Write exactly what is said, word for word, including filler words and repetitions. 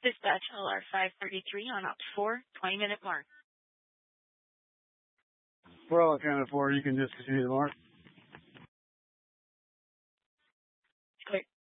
Dispatch L R five thirty-three on opt four, twenty minute mark. Well, counted four, you can just continue the mark.